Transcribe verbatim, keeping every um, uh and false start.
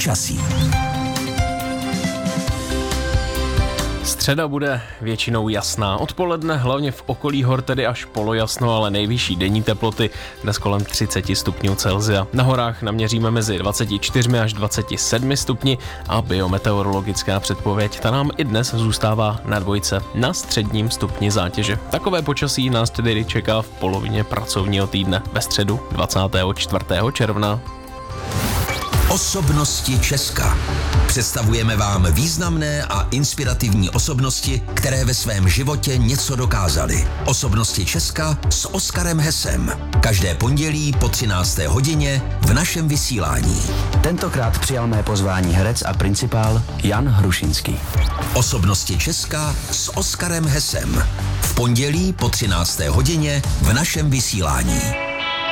Počasí. Středa bude většinou jasná. Odpoledne hlavně v okolí hor tedy až polojasno, ale nejvyšší denní teploty dnes kolem třicet stupňů Celsia. Na horách naměříme mezi dvacet čtyři až dvacet sedm stupni a biometeorologická předpověď ta nám i dnes zůstává na dvojce na středním stupni zátěže. Takové počasí nás tedy čeká v polovině pracovního týdne ve středu dvacátého čtvrtého června. Osobnosti Česka. Představujeme vám významné a inspirativní osobnosti, které ve svém životě něco dokázaly. Osobnosti Česka s Oskarem Hesem. Každé pondělí po třinácté hodině v našem vysílání. Tentokrát přijal mé pozvání herec a principál Jan Hrušinský. Osobnosti Česka s Oskarem Hesem. V pondělí po třinácté hodině v našem vysílání.